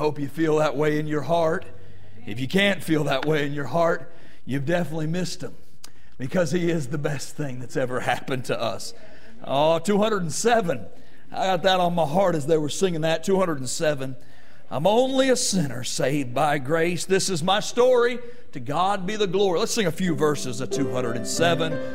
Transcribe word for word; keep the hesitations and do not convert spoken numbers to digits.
hope you feel that way in your heart. If you can't feel that way in your heart, you've definitely missed Him, because He is the best thing that's ever happened to us. Oh, two hundred seven. I got that on my heart as they were singing that. two hundred seven. I'm only a sinner saved by grace. This is my story. To God be the glory. Let's sing a few verses of two hundred seven.